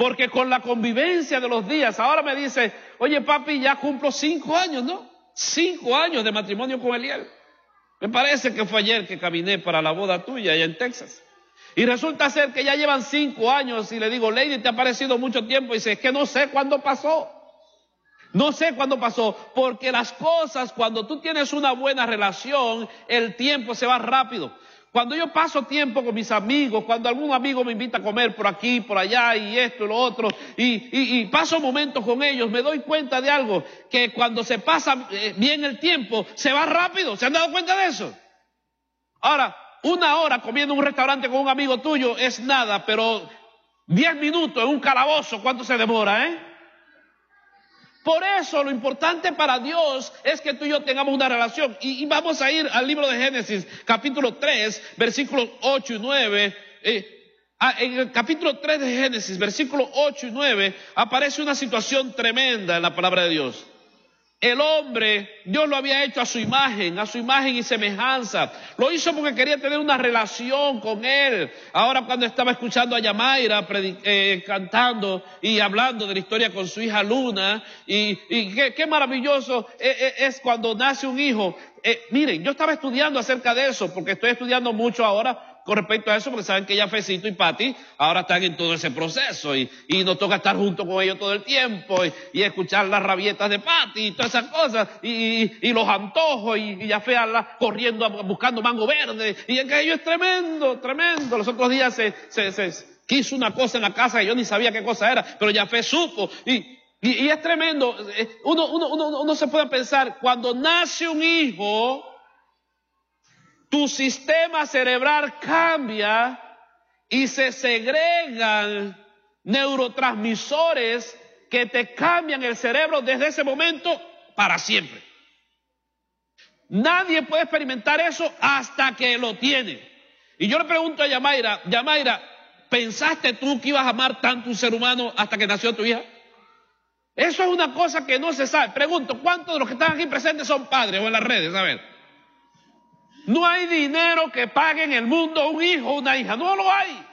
Porque con la convivencia de los días, ahora me dice, oye papi, ya cumplo 5 años, ¿no? 5 años de matrimonio con Eliel. Me parece que fue ayer que caminé para la boda tuya allá en Texas. Y resulta ser que ya llevan 5 años y le digo, Lady, ¿te ha parecido mucho tiempo? Y dice, es que no sé cuándo pasó. No sé cuándo pasó, porque las cosas, cuando tú tienes una buena relación, el tiempo se va rápido. Cuando yo paso tiempo con mis amigos, cuando algún amigo me invita a comer por aquí, por allá, y esto y lo otro, y paso momentos con ellos, me doy cuenta de algo, que cuando se pasa bien el tiempo, se va rápido. ¿Se han dado cuenta de eso? Ahora, 1 hora comiendo en un restaurante con un amigo tuyo es nada, pero 10 minutos en un calabozo, ¿cuánto se demora, Por eso lo importante para Dios es que tú y yo tengamos una relación. Y vamos a ir al libro de Génesis, capítulo 3, versículos 8 y 9. En el capítulo 3 de Génesis, versículos 8 y 9, aparece una situación tremenda en la palabra de Dios. El hombre, Dios lo había hecho a su imagen y semejanza. Lo hizo porque quería tener una relación con él. Ahora cuando estaba escuchando a Yamaira cantando y hablando de la historia con su hija Luna, y qué maravilloso es cuando nace un hijo. Miren, yo estaba estudiando acerca de eso, porque estoy estudiando mucho ahora con respecto a eso, porque saben que ya Fecito y Pati ahora están en todo ese proceso y nos toca estar junto con ellos todo el tiempo y escuchar las rabietas de Pati y todas esas cosas y los antojos y ya Fe corriendo buscando mango verde y aquello es tremendo, tremendo. Los otros días se quiso una cosa en la casa que yo ni sabía qué cosa era, pero ya Fe supo y es tremendo. Uno se puede pensar, cuando nace un hijo, tu sistema cerebral cambia y se segregan neurotransmisores que te cambian el cerebro desde ese momento para siempre. Nadie puede experimentar eso hasta que lo tiene. Y yo le pregunto a Yamaira, ¿pensaste tú que ibas a amar tanto un ser humano hasta que nació tu hija? Eso es una cosa que no se sabe. Pregunto, ¿cuántos de los que están aquí presentes son padres o en las redes? A ver. No hay dinero que pague en el mundo un hijo o una hija, no lo hay.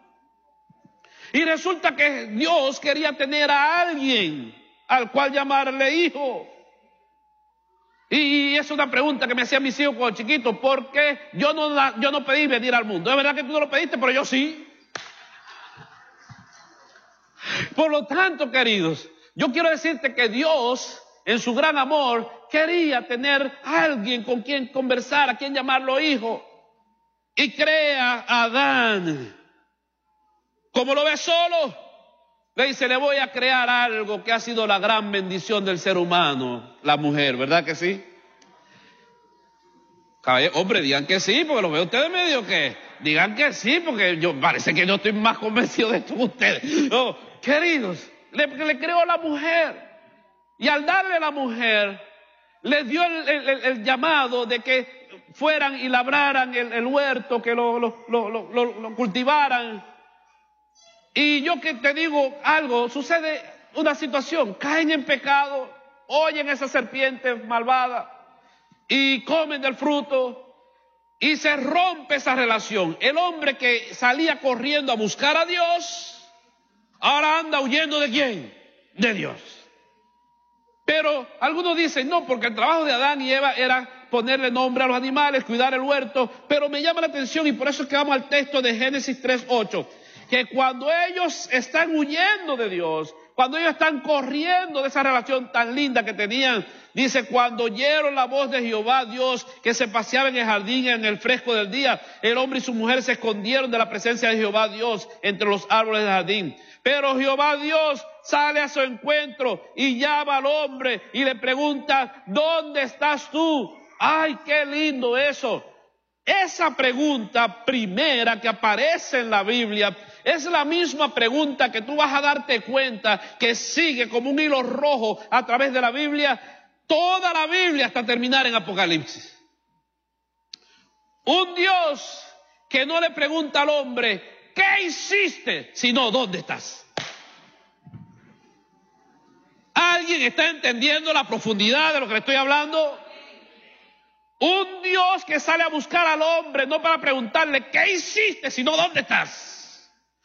Y resulta que Dios quería tener a alguien al cual llamarle hijo. Y es una pregunta que me hacían mis hijos cuando chiquitos, ¿por qué yo no pedí venir al mundo? Es verdad que tú no lo pediste, pero yo sí. Por lo tanto, queridos, yo quiero decirte que Dios, en su gran amor, quería tener a alguien con quien conversar, a quien llamarlo hijo. Y crea a Adán. Como lo ve solo, le dice, le voy a crear algo que ha sido la gran bendición del ser humano, la mujer, ¿verdad que sí? Hombre, digan que sí, porque lo veo ustedes medio que... Digan que sí, porque parece que yo estoy más convencido de esto que ustedes. No, queridos, le creó a la mujer. Y al darle a la mujer, les dio el llamado de que fueran y labraran el huerto, que lo cultivaran. Y yo que te digo algo, sucede una situación, caen en pecado, oyen esa serpiente malvada y comen del fruto y se rompe esa relación. El hombre que salía corriendo a buscar a Dios, ahora anda huyendo ¿de quién? De Dios. Pero algunos dicen, no, porque el trabajo de Adán y Eva era ponerle nombre a los animales, cuidar el huerto. Pero me llama la atención, y por eso es que vamos al texto de Génesis 3:8, que cuando ellos están huyendo de Dios, cuando ellos están corriendo de esa relación tan linda que tenían, dice, cuando oyeron la voz de Jehová Dios, que se paseaba en el jardín en el fresco del día, el hombre y su mujer se escondieron de la presencia de Jehová Dios entre los árboles del jardín. Pero Jehová Dios sale a su encuentro y llama al hombre y le pregunta, ¿dónde estás tú? ¡Ay, qué lindo eso! Esa pregunta primera que aparece en la Biblia es la misma pregunta que tú vas a darte cuenta que sigue como un hilo rojo a través de la Biblia, toda la Biblia hasta terminar en Apocalipsis. Un Dios que no le pregunta al hombre, ¿qué hiciste? Sino, ¿dónde estás? ¿Alguien está entendiendo la profundidad de lo que le estoy hablando? Un Dios que sale a buscar al hombre, no para preguntarle, ¿qué hiciste? Sino, ¿dónde estás?